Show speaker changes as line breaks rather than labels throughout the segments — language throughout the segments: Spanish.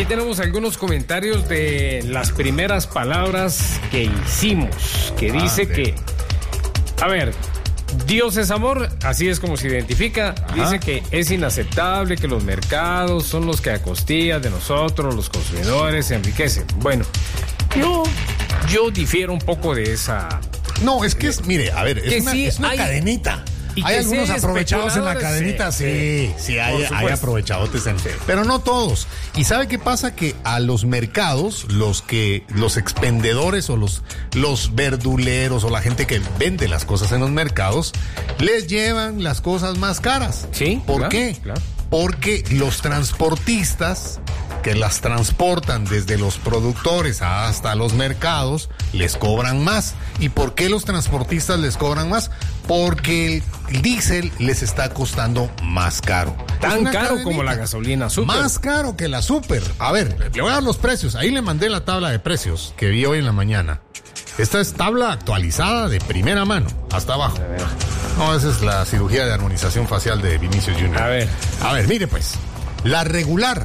Aquí tenemos algunos comentarios de las primeras palabras que hicimos, que dice que, a ver, Dios es amor, así es como se identifica. Ajá. Dice que es inaceptable que los mercados son los que a costillas de nosotros, los consumidores, se enriquecen. Bueno, yo difiero un poco de esa...
No, es que es, mire, a ver, es una cadenita. Hay algunos aprovechados en la cadenita, sí, hay aprovechadotes, pero no todos. ¿Y sabe qué pasa? Que a los mercados, los expendedores o los verduleros o la gente que vende las cosas en los mercados, les llevan las cosas más caras.
Sí.
¿Por qué? Claro. Porque los transportistas que las transportan desde los productores hasta los mercados les cobran más. ¿Y por qué los transportistas les cobran más? Porque el diésel les está costando más caro.
Tan caro como la gasolina super.
Más caro que la super. A ver, le voy a dar los precios. Ahí le mandé la tabla de precios que vi hoy en la mañana. Esta es tabla actualizada de primera mano, hasta abajo. A ver. No, esa es la cirugía de armonización facial de Vinicius Junior. A ver, mire pues. La regular,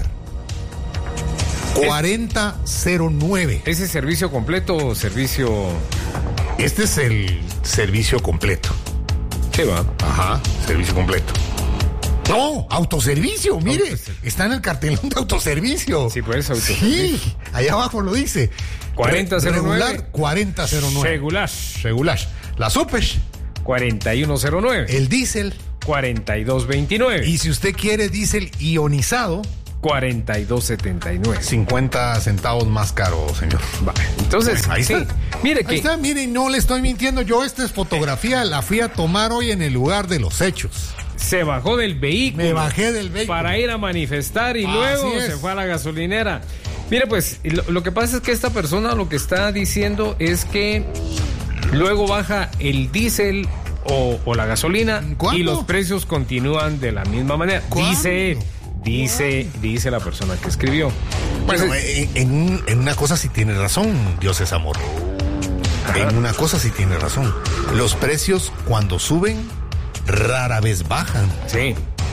4009.
¿Ese servicio completo o servicio...?
Este es el servicio completo.
¿Qué va?
Ajá, servicio completo. No, autoservicio, mire. Está en el cartelón de autoservicio.
Sí, pues autoservicio.
Sí, allá abajo lo dice.
4009.
Regular, 4009. Regular. La super,
4109.
El diésel,
4229.
Y si usted quiere diésel ionizado,
4279.
50 centavos más caro, señor.
Vale. Entonces,
ahí está.
Sí, mire que...
Ahí está, mire, no le estoy mintiendo. Yo esta fotografía la fui a tomar hoy en el lugar de los hechos.
Se bajó del vehículo.
Me bajé del vehículo.
Para ir a manifestar y luego se fue a la gasolinera. Mire, pues, lo que pasa es que esta persona lo que está diciendo es que luego baja el diésel o la gasolina.
¿Cuándo?
Y los precios continúan de la misma manera.
¿Cuándo?
Dice la persona que escribió.
Bueno, en una cosa sí tiene razón, Dios es amor. Ajá. En una cosa sí tiene razón. Los precios cuando suben, rara vez bajan.
Sí.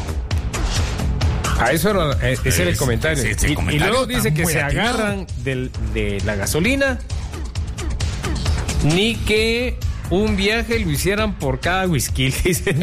A eso ese era el comentario. Y luego dice que se agarran de la gasolina, ni que un viaje lo hicieran por cada whisky, dice.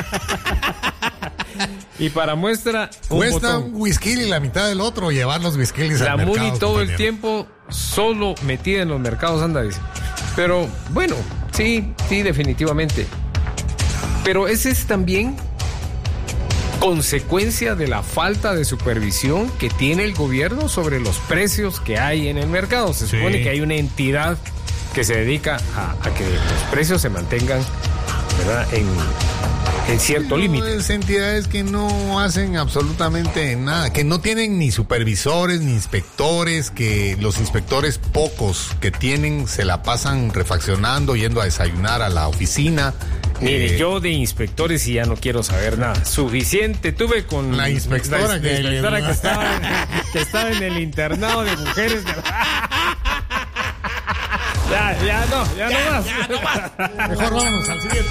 Y para muestra,
cuesta un whisky y la mitad del otro llevar los whiskies al mercado.
La Muni todo el tiempo solo metida en los mercados anda, dice. Pero bueno, sí, definitivamente. Pero ese es también consecuencia de la falta de supervisión que tiene el gobierno sobre los precios que hay en el mercado. Se supone que hay una entidad que se dedica a que los precios se mantengan, ¿verdad?, en cierto límite.
Es entidades que no hacen absolutamente nada, que no tienen ni supervisores ni inspectores, que los inspectores pocos que tienen se la pasan refaccionando, yendo a desayunar a la oficina.
Mire, yo de inspectores y ya no quiero saber nada. Suficiente tuve con
la inspectora,
que estaba en el internado de mujeres. Ya no más.
Mejor vámonos al siguiente.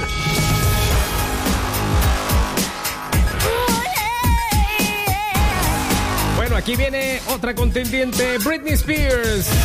Bueno, aquí viene otra contendiente, Britney Spears.